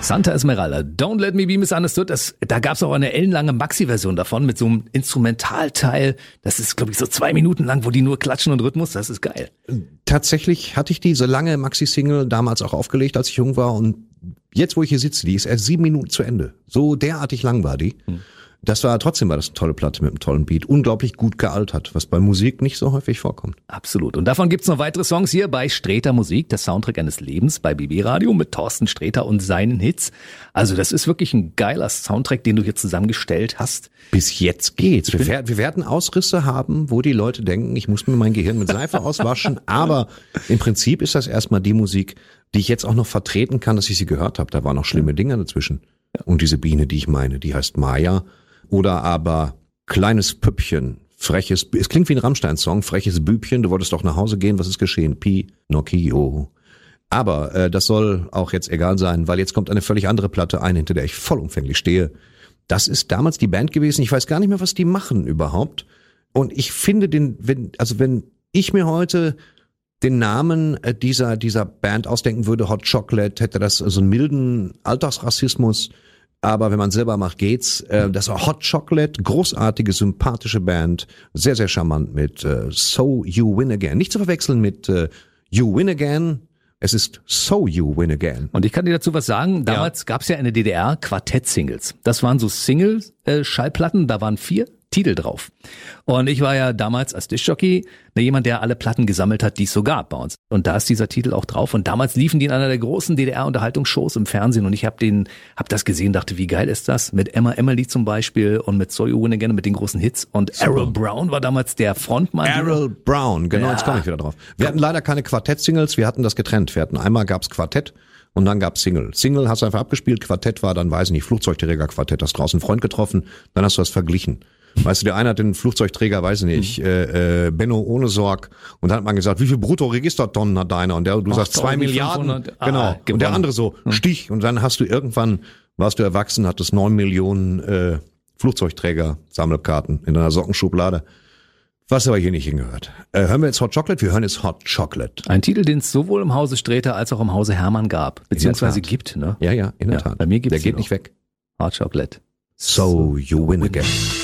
Santa Esmeralda, Don't Let Me Be Misunderstood. Da gab es auch eine ellenlange Maxi-Version davon mit so einem Instrumentalteil. Das ist, glaube ich, so 2 Minuten lang, wo die nur klatschen und Rhythmus. Das ist geil. Tatsächlich hatte ich diese lange Maxi-Single damals auch aufgelegt, als ich jung war. Und jetzt, wo ich hier sitze, die ist erst 7 Minuten zu Ende. So derartig lang war die. Trotzdem war das eine tolle Platte mit einem tollen Beat. Unglaublich gut gealtert, was bei Musik nicht so häufig vorkommt. Absolut. Und davon gibt's noch weitere Songs hier bei Sträter Musik, der Soundtrack eines Lebens bei BB Radio mit Thorsten Sträter und seinen Hits. Also das ist wirklich ein geiler Soundtrack, den du hier zusammengestellt hast. Bis jetzt geht's. Wir werden Ausrisse haben, wo die Leute denken, ich muss mir mein Gehirn mit Seife auswaschen. Aber im Prinzip ist das erstmal die Musik, die ich jetzt auch noch vertreten kann, dass ich sie gehört habe. Da waren noch schlimme Dinge dazwischen. Und diese Biene, die ich meine, die heißt Maya. Oder aber kleines Püppchen, freches, es klingt wie ein Rammstein-Song, freches Bübchen, du wolltest doch nach Hause gehen, was ist geschehen? Pinocchio. Aber das soll auch jetzt egal sein, weil jetzt kommt eine völlig andere Platte ein, hinter der ich vollumfänglich stehe. Das ist damals die Band gewesen, ich weiß gar nicht mehr, was die machen überhaupt. Und ich finde wenn ich mir heute den Namen dieser Band ausdenken würde, Hot Chocolate, hätte das so einen milden Alltagsrassismus. Aber wenn man selber macht, geht's. Das war Hot Chocolate, großartige, sympathische Band, sehr, sehr charmant mit So You Win Again. Nicht zu verwechseln mit You Win Again. Es ist So You Win Again. Und ich kann dir dazu was sagen. Damals gab's ja in der DDR Quartett-Singles. Das waren so Single-Schallplatten, da waren 4 Titel drauf. Und ich war ja damals als Diskjockey jemand, der alle Platten gesammelt hat, die es so gab bei uns. Und da ist dieser Titel auch drauf. Und damals liefen die in einer der großen DDR-Unterhaltungsshows im Fernsehen. Und ich hab das gesehen, dachte, wie geil ist das? Mit Emma Emily zum Beispiel und mit So You Win Again, mit den großen Hits. Und Errol Brown war damals der Frontmann. Errol Brown, genau, jetzt komme ich wieder drauf. Wir hatten leider keine Quartett-Singles, wir hatten das getrennt. Einmal gab's Quartett. Und dann gab's Single. Single hast du einfach abgespielt, Quartett war dann, weiß ich nicht, Flugzeugträger-Quartett, hast draußen einen Freund getroffen, dann hast du das verglichen. Weißt du, der eine hat den Flugzeugträger, weiß ich nicht, Benno ohne Sorg. Und dann hat man gesagt, wie viel Brutto-Registertonnen hat deiner? Und du sagst 2 Milliarden. Genau. Und der andere so, Stich. Und dann warst du erwachsen, hattest 9 Millionen Flugzeugträger-Sammelkarten in einer Sockenschublade. Was aber hier nicht hingehört. Hören wir jetzt Hot Chocolate? Wir hören jetzt Hot Chocolate. Ein Titel, den es sowohl im Hause Sträter als auch im Hause Hermann gab. Beziehungsweise gibt, ne? Ja, in der Tat. Bei mir gibt's der geht nicht weg. Hot Chocolate. So You Win Again.